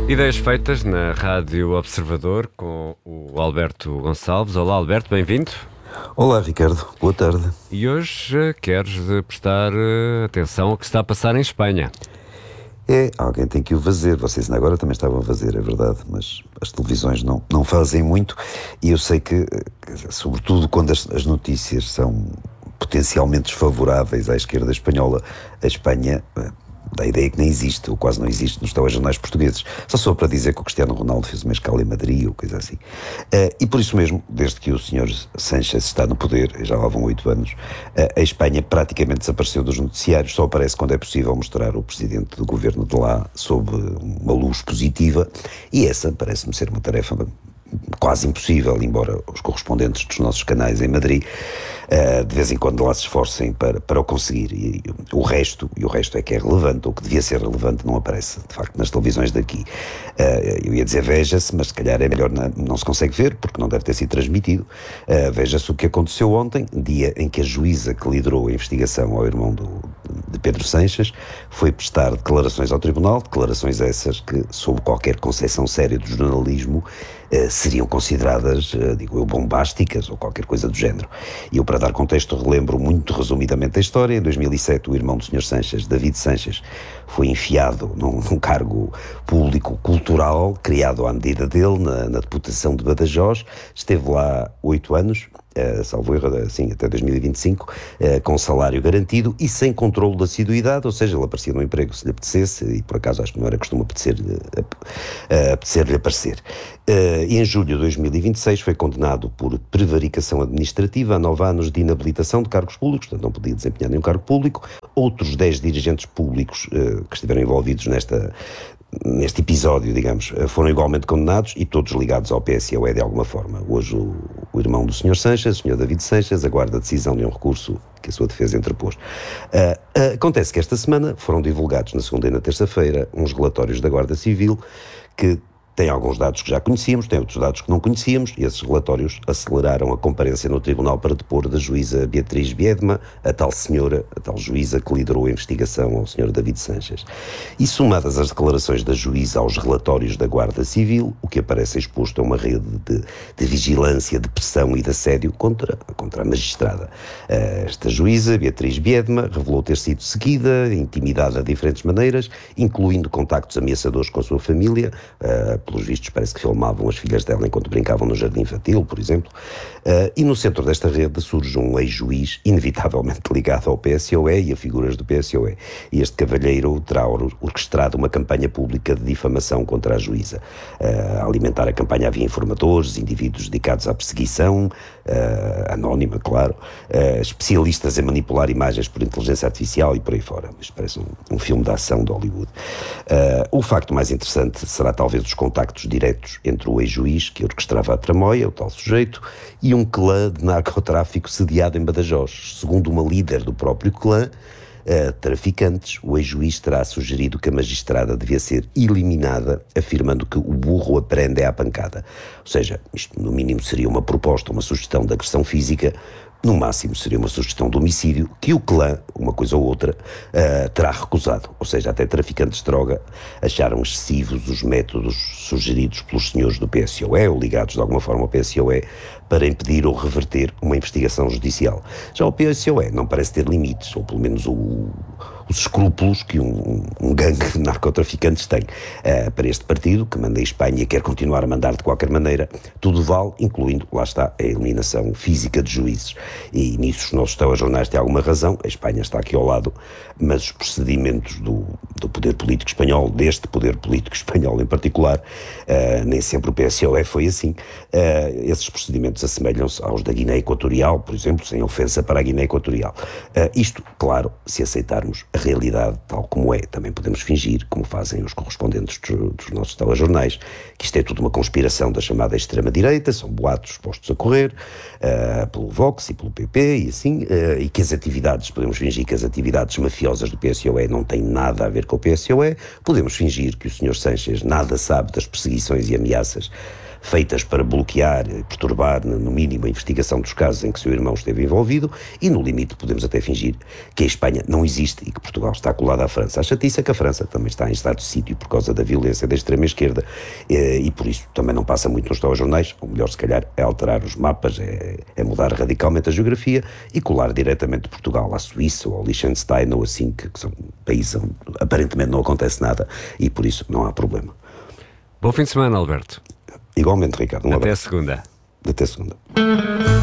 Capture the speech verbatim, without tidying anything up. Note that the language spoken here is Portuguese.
Ideias feitas na Rádio Observador com o Alberto Gonçalves. Olá, Alberto, bem-vindo. Olá, Ricardo, boa tarde. E hoje queres prestar atenção ao que está a passar em Espanha. É, alguém tem que o fazer. Vocês ainda agora também estavam a fazer, é verdade, mas as televisões não, não fazem muito, e eu sei que, sobretudo quando as, as notícias são potencialmente desfavoráveis à esquerda espanhola, a Espanha dá a ideia que nem existe, ou quase não existe, nos telejornais portugueses. Só só para dizer que o Cristiano Ronaldo fez uma escala em Madrid ou coisa assim. Uh, e por isso mesmo, desde que o senhor Sánchez está no poder, já lá vão oito anos, uh, a Espanha praticamente desapareceu dos noticiários, só aparece quando é possível mostrar o presidente do governo de lá sob uma luz positiva, e essa parece-me ser uma tarefa quase impossível, embora os correspondentes dos nossos canais em Madrid uh, de vez em quando lá se esforcem para, para o conseguir, e o resto, e o resto é que é relevante, ou que devia ser relevante, não aparece, de facto, nas televisões daqui. Uh, eu ia dizer veja-se, mas se calhar é melhor, na, não se consegue ver, porque não deve ter sido transmitido. Uh, veja-se o que aconteceu ontem, dia em que a juíza que liderou a investigação ao irmão do, de Pedro Sánchez foi prestar declarações ao tribunal, declarações essas que, sob qualquer concepção séria do jornalismo, Uh, seriam consideradas, uh, digo eu, bombásticas ou qualquer coisa do género. E eu, para dar contexto, relembro muito resumidamente a história. Em dois mil e sete, o irmão do senhor Sánchez, David Sánchez, foi enfiado num, num cargo público cultural criado à medida dele na, na Deputação de Badajoz. Esteve lá oito anos, Uh, salvo erro, assim, até dois mil e vinte e cinco, uh, com salário garantido e sem controle da assiduidade, ou seja, ele aparecia no emprego se lhe apetecesse, e por acaso acho que não era costume apetecer-lhe uh, apetecer-lhe aparecer. Uh, e em julho de dois mil e vinte e seis foi condenado por prevaricação administrativa a nove anos de inabilitação de cargos públicos, portanto não podia desempenhar nenhum cargo público. Outros dez dirigentes públicos uh, que estiveram envolvidos nesta neste episódio, digamos, foram igualmente condenados, e todos ligados ao P S O E de alguma forma. Hoje o, o irmão do senhor Sánchez, o senhor David Sánchez, aguarda a decisão de um recurso que a sua defesa interpôs. Uh, uh, acontece que esta semana foram divulgados, na segunda e na terça-feira, uns relatórios da Guarda Civil que têm alguns dados que já conhecíamos, têm outros dados que não conhecíamos, e esses relatórios aceleraram a comparência no tribunal para depor da juíza Beatriz Biedma, a tal senhora, a tal juíza que liderou a investigação ao senhor David Sánchez. E somadas as declarações da juíza aos relatórios da Guarda Civil, o que aparece exposto é uma rede de, de vigilância, de pressão e de assédio contra, contra a magistrada. Esta juíza, Beatriz Biedma, revelou ter sido seguida, intimidada de diferentes maneiras, incluindo contactos ameaçadores com a sua família. Pelos vistos parece que filmavam as filhas dela enquanto brincavam no jardim infantil, por exemplo, uh, e no centro desta rede surge um ex-juiz inevitavelmente ligado ao P S O E e a figuras do P S O E, e este cavalheiro terá orquestrado uma campanha pública de difamação contra a juíza. Uh, a alimentar a campanha havia informadores, indivíduos dedicados à perseguição, uh, anónima, claro, uh, especialistas em manipular imagens por inteligência artificial e por aí fora. Isto parece um, um filme de ação de Hollywood. Uh, o facto mais interessante será talvez os contactos diretos entre o ex-juiz que orquestrava a tramóia, o tal sujeito, e um clã de narcotráfico sediado em Badajoz. Segundo uma líder do próprio clã, uh, traficantes, o ex-juiz terá sugerido que a magistrada devia ser eliminada, afirmando que o burro aprende à pancada. Ou seja, isto no mínimo seria uma proposta, uma sugestão de agressão física, no máximo seria uma sugestão de homicídio, que o clã, uma coisa ou outra, uh, terá recusado. Ou seja, até traficantes de droga acharam excessivos os métodos sugeridos pelos senhores do P S O E, ou ligados de alguma forma ao P S O E, para impedir ou reverter uma investigação judicial. Já o P S O E não parece ter limites, ou pelo menos o, os escrúpulos que um, um gangue de narcotraficantes tem. Uh, para este partido, que manda em Espanha e quer continuar a mandar de qualquer maneira, tudo vale, incluindo, lá está, a eliminação física de juízes. E nisso os nossos telejornais têm alguma razão, a Espanha está aqui ao lado, mas os procedimentos do, do poder político espanhol, deste poder político espanhol em particular, uh, nem sempre o P S O E foi assim. Uh, esses procedimentos assemelham-se aos da Guiné Equatorial, por exemplo, sem ofensa para a Guiné Equatorial. Uh, isto, claro, se aceitarmos a realidade tal como é. Também podemos fingir, como fazem os correspondentes dos, dos nossos telejornais, que isto é tudo uma conspiração da chamada extrema-direita, são boatos postos a correr uh, pelo Vox e pelo P P e assim, uh, e que as atividades, podemos fingir que as atividades mafiosas do P S O E não têm nada a ver com o P S O E, podemos fingir que o senhor Sánchez nada sabe das perseguições e ameaças feitas para bloquear, perturbar, no mínimo, a investigação dos casos em que seu irmão esteve envolvido, e no limite podemos até fingir que a Espanha não existe e que Portugal está colado à França. A chatice é que a França também está em estado de sítio por causa da violência da extrema-esquerda e por isso também não passa muito nos telejornais, ou melhor se calhar é alterar os mapas, é, é mudar radicalmente a geografia e colar diretamente de Portugal à Suíça ou ao Liechtenstein ou assim, que, que são países onde aparentemente não acontece nada e por isso não há problema. Bom fim de semana, Alberto. Igualmente, Ricardo. Um Até abraço. segunda. Até segunda.